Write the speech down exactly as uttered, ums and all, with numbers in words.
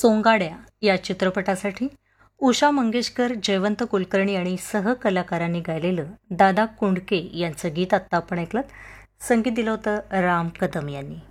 सोंगाड्या या चित्रपटासाठी उषा मंगेशकर, जयवंत कुलकर्णी आणि सहकलाकारांनी गायलेलं दादा कोंडके यांचं गीत आत्ता आपण ऐकलं. संगीत दिलं होतं राम कदम यांनी.